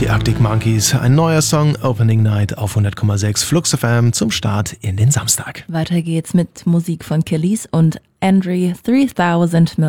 die Arctic Monkeys. Ein neuer Song, Opening Night auf 100,6 Flux FM zum Start in den Samstag. Weiter geht's mit Musik von Kelis und Andre 3000